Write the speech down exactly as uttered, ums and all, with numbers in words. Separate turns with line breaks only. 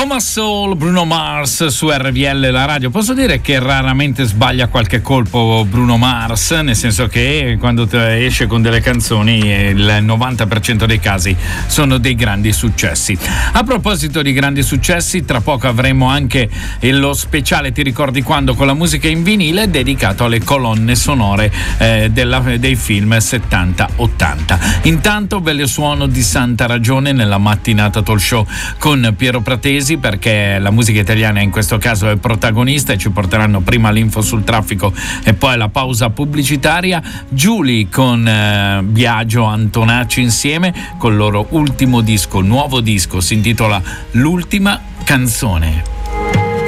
Thomas Soul, Bruno Mars su R V L, la radio. Posso dire che raramente sbaglia qualche colpo Bruno Mars, nel senso che quando esce con delle canzoni il novanta per cento dei casi sono dei grandi successi. A proposito di grandi successi, tra poco avremo anche lo speciale Ti ricordi quando, con la musica in vinile, dedicato alle colonne sonore eh, della, dei film settanta ottanta. Intanto ve le suono di santa ragione nella mattinata talk show con Piero Pratesi, perché la musica italiana in questo caso è protagonista, e ci porteranno prima l'info sul traffico e poi la pausa pubblicitaria. Giulia con eh, Biagio Antonacci insieme con il loro ultimo disco, nuovo disco, si intitola L'ultima canzone.